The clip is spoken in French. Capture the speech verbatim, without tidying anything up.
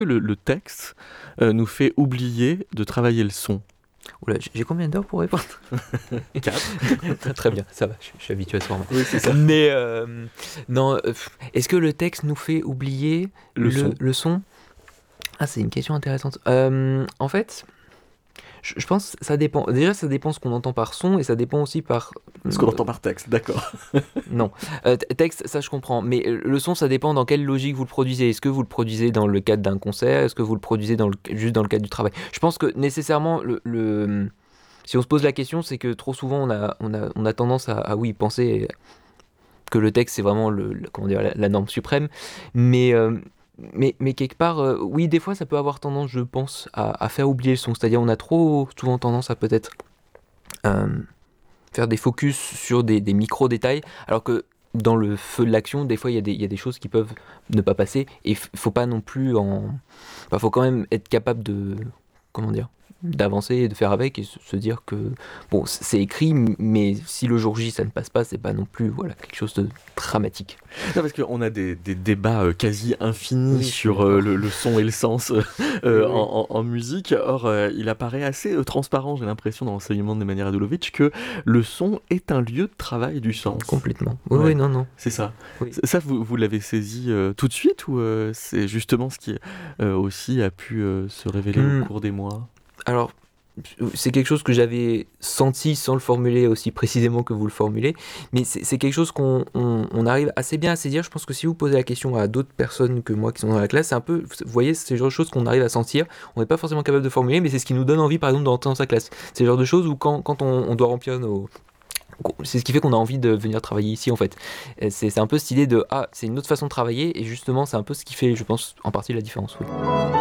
Le le texte, heu, nous fait oublier de travailler le son? Ouh là, j'ai j'ai combien d'heures pour répondre? quatre. Très bien, ça va, je suis je suis habitué à ce format. Oui, c'est ça. Mais, hem, non, heu, est-ce que le texte nous fait oublier Le le son. le son? Ah, c'est une question intéressante. Hem, en fait, je je pense ça dépend. Déjà, ça dépend ce qu'on entend par son et ça dépend aussi par, Ce qu'on mmh entend par texte, d'accord. Non, heu, t texte, ça je comprends, mais le son, ça dépend dans quelle logique vous le produisez. Est-ce que vous le produisez dans le cadre d'un concert? Est-ce que vous le produisez dans le c juste dans le cadre du travail? Je pense que nécessairement le le, mmh, si on se pose la question, c'est que trop souvent on a on a on a tendance à à oui, penser que le texte c'est vraiment le le comment dire? La la norme suprême. Mais, hem, mais mais quelque part, heu, oui, des fois ça peut avoir tendance, je pense, à à faire oublier le son. C'est-à-dire on a trop souvent tendance à peut-être, hem, faire des focus sur des des micros détails, alors que dans le feu de l'action, des fois il y a des il y a des choses qui peuvent ne pas passer et f faut pas non plus en enfin, faut quand même être capable de comment dire? D'avancer et de faire avec et se se dire que bon, c c'est écrit, m mais si le jour J ça ne passe pas, c'est pas non plus, voilà, quelque chose de dramatique. Non, parce qu'on a des des débats, heu, quasi infinis Oui, je suis sur, heu, d'accord. le le son et le sens, heu Oui, heu, oui. en en en musique. Or, heu, il apparaît assez, heu, transparent, j'ai l'impression, dans l'enseignement de Nemanja Radulovic, que le son est un lieu de travail du sens. Complètement. Oui, oui, Ouais, non, non. c'est ça. Oui. Ç ça, vous vous l'avez saisi, heu, tout de suite ou, heu, c'est justement ce qui, heu, aussi a pu, heu, se révéler au Mmh. cours des mois? Alors, c'est quelque chose que j'avais senti sans le formuler aussi précisément que vous le formulez, mais c'est c'est quelque chose qu'on on on arrive assez bien à saisir. Je pense que si vous posez la question à d'autres personnes que moi qui sont dans la classe, c'est un peu vous voyez, c'est le genre de choses qu'on arrive à sentir. On n'est pas forcément capable de formuler, mais c'est ce qui nous donne envie, par exemple, de rentrer dans sa classe. C'est le genre de choses où quand quand on on doit remplir nos qu'on c'est ce qui fait qu'on a envie de venir travailler ici, en fait. Heu, c'est c'est un peu cette idée de: «Ah, c'est une autre façon de travailler» et justement, c'est un peu ce qui fait, je pense, en partie la différence, oui.